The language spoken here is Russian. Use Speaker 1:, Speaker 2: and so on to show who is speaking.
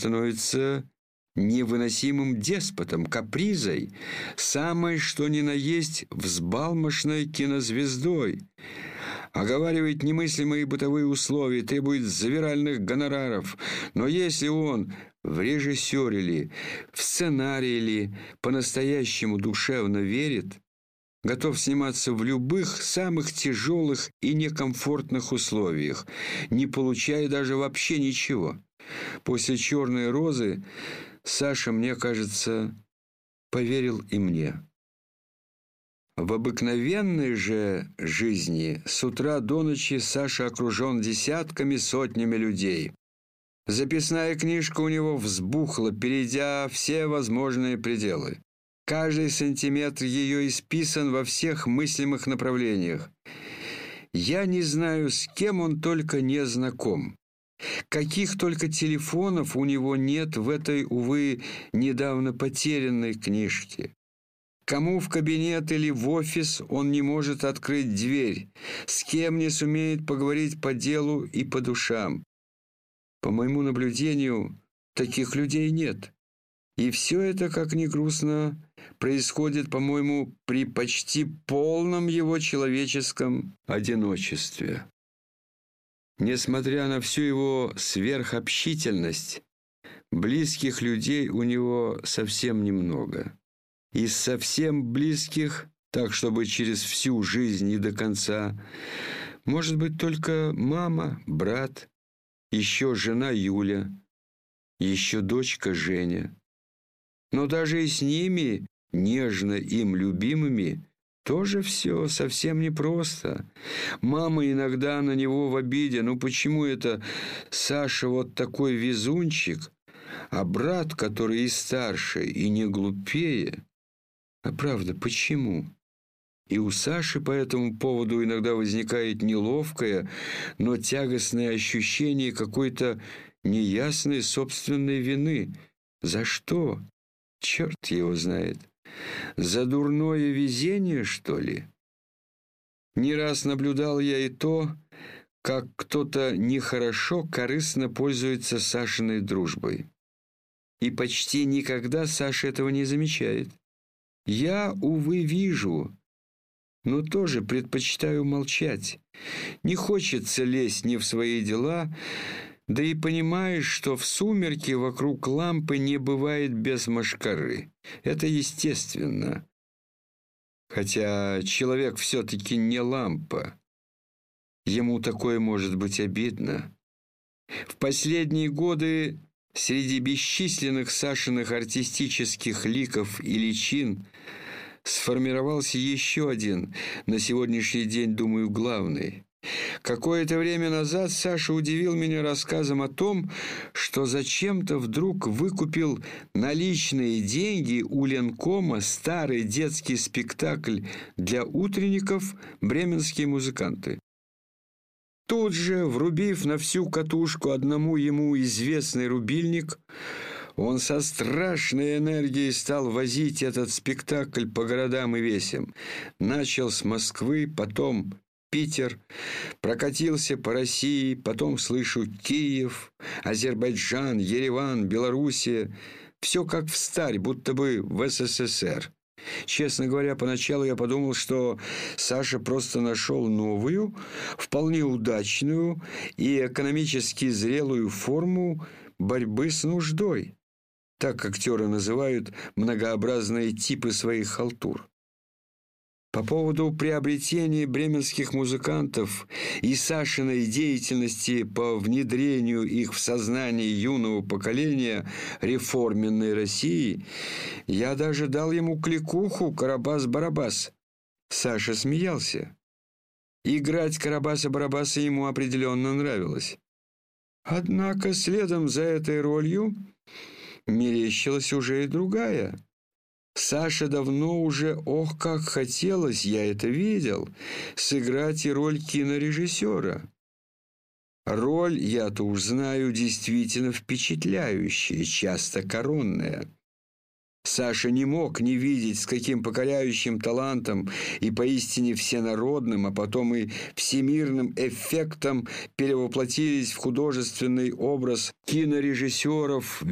Speaker 1: становится невыносимым деспотом, капризой, самой что ни на есть взбалмошной кинозвездой. Оговаривает немыслимые бытовые условия, требует завиральных гонораров. Но если он в режиссере ли, в сценарии ли по-настоящему душевно верит, готов сниматься в любых самых тяжелых и некомфортных условиях, не получая даже вообще ничего. После «Черной розы» Саша, мне кажется, поверил и мне. В обыкновенной же жизни с утра до ночи Саша окружен десятками, сотнями людей. Записная книжка у него взбухла, перейдя все возможные пределы. Каждый сантиметр ее исписан во всех мыслимых направлениях. Я не знаю, с кем он только не знаком. Каких только телефонов у него нет в этой, увы, недавно потерянной книжке. Кому в кабинет или в офис он не может открыть дверь, с кем не сумеет поговорить по делу и по душам. По моему наблюдению, таких людей нет. И все это, как ни грустно, происходит, по-моему, при почти полном его человеческом одиночестве. Несмотря на всю его сверхобщительность, близких людей у него совсем немного. Из совсем близких, так чтобы через всю жизнь и до конца, может быть только мама, брат, еще жена Юля, еще дочка Женя. Но даже и с ними, нежно им любимыми, тоже все совсем непросто. Мама иногда на него в обиде. Ну почему это Саша вот такой везунчик, а брат, который и старше, и не глупее? А правда, почему? И у Саши по этому поводу иногда возникает неловкое, но тягостное ощущение какой-то неясной собственной вины. За что? Черт его знает. За дурное везение, что ли? Не раз наблюдал я и то, как кто-то нехорошо, корыстно пользуется Сашиной дружбой. И почти никогда Саша этого не замечает. Я, увы, вижу, но тоже предпочитаю молчать. Не хочется лезть ни в свои дела, да и понимаешь, что в сумерке вокруг лампы не бывает без мошкары. Это естественно. Хотя человек все-таки не лампа. Ему такое может быть обидно. В последние годы среди бесчисленных Сашиных артистических ликов и личин сформировался еще один, на сегодняшний день, думаю, главный. Какое-то время назад Саша удивил меня рассказом о том, что зачем-то вдруг выкупил наличные деньги у Ленкома старый детский спектакль для утренников «Бременские музыканты». Тут же, врубив на всю катушку одному ему известный рубильник, он со страшной энергией стал возить этот спектакль по городам и весям. Начал с Москвы, потом Питер, прокатился по России, потом, слышу, Киев, Азербайджан, Ереван, Белоруссия. Все как встарь, будто бы в СССР. Честно говоря, поначалу я подумал, что Саша просто нашел новую, вполне удачную и экономически зрелую форму борьбы с нуждой. Так актеры называют многообразные типы своих халтур. По поводу приобретения бременских музыкантов и Сашиной деятельности по внедрению их в сознание юного поколения реформенной России я даже дал ему кликуху «Карабас-Барабас». Саша смеялся. Играть Карабаса-Барабаса ему определенно нравилось. Однако следом за этой ролью мерещилась уже и другая. Саше давно уже, ох, как хотелось, я это видел, сыграть и роль кинорежиссера. Роль, я-то уж знаю, действительно впечатляющая, часто коронная. Саша не мог не видеть, с каким покоряющим талантом и поистине всенародным, а потом и всемирным эффектом перевоплотились в художественный образ кинорежиссеров